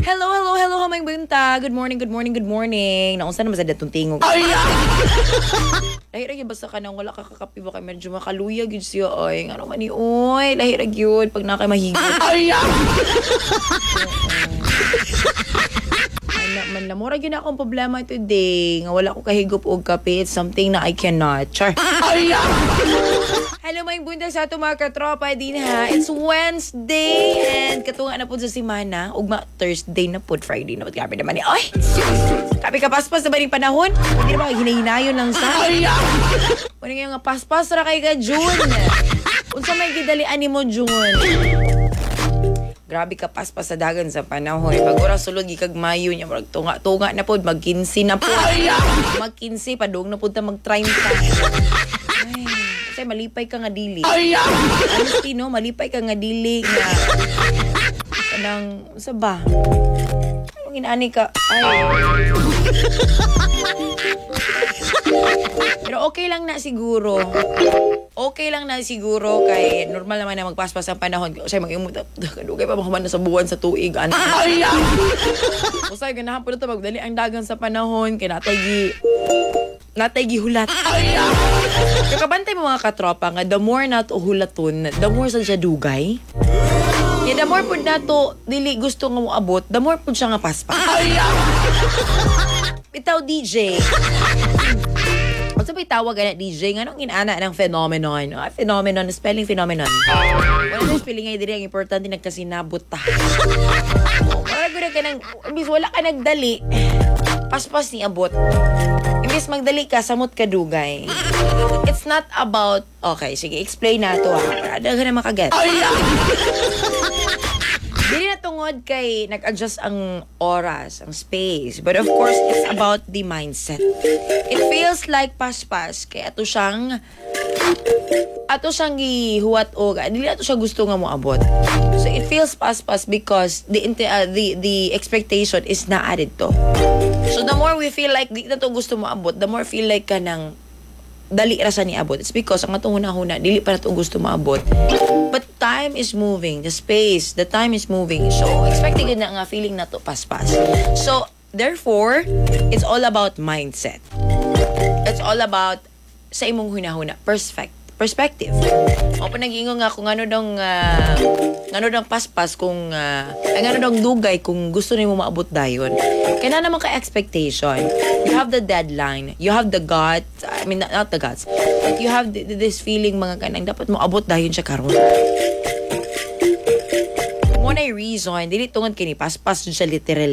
Hello, hello, hello, hamay bunta. Good morning, good morning, good morning. Naunsa naman sa datong tingog. Lahirag yun basta ka nang wala kakakapi ba kay medyo makaluyag yun siya. Ay, nga naman ni, oy, lahirag yun pag nakay mahigit. Man lamura yun akong problema today. Nga wala ko kahigop og kape. It's something na I cannot. Char. Hello, may bunta sa ato mga katropa din ha. It's Wednesday and katunga na po sa simana. Ugma Thursday na po, Friday na po. Kapi naman ni, oy! Kapi kapaspas na ba rin panahon? Hindi na ba hinahinayon lang sa? Ano nga paspas ra kay ka, June? Unsa may gidalian ni mo, June? Grabe ka paspas sa dagan sa panahon. Pag ora sulod gikag Mayo nya murag tunga na pod mag-15 na po. Mag-15 padung na pud ta mag-30. Ay, kasi malipay ka nga dili. Honestly no, malipay ka nga dili nga kanang sa ba? Ang inani ka. Ay. Pero okay lang na siguro. Okay lang na siguro kay normal naman na magpaspas ang panahon. Kasi mag-imot, kadugay pa makaman na sa buwan sa tuig. Usay, ganahan po na ito magdali ang dagan sa panahon. Kaya natay gihulat. Kaya kabantay mo mga katropa nga, the more na ito hulaton, the more sa siya dugay. Kaya the more po na ito, dili gusto nga mo abot, the more po siya nga paspas. Itaw DJ. Kung sabay tawag na DJ, nga nung inana ng phenomenon. Phenomenon, spelling phenomenon. Wala na spelling nga diri, ang importante nagkasinabot ta. Wala ko na ka nang, imbis wala ka nagdali, paspas ni abot. Imbis magdali ka, samot ka dugay. It's not about, okay, sige, explain na to ha. Para ka na makaget. Dili na tungod kay nag-adjust ang oras, ang space. But of course, it's about the mindset. It feels like paspas. Kaya ato siyang gihuwat o dili ato siya gusto nga mo abot. So it feels paspas because the expectation is na added to. So the more we feel like di na to gusto mo abot, the more feel like ka nang dali ra sa ni abot. It's because ang atong huna-huna dili pa na to gusto maabot. But time is moving, the time is moving. So expecting na nga feeling na to paspas. So therefore, it's all about mindset. It's all about sa imong huna-huna perspective. O pa nag-ingon nga kung ano dong paspas kung ano dong dugay kung gusto nimo maabot dayon. Kaya naman ka expectation. You have the deadline. You have the guts. I mean, not the guts. But you have this feeling mga kanang dapat mo abot dayon siya karon. Mo na reason dili tungod kini paspas siya literal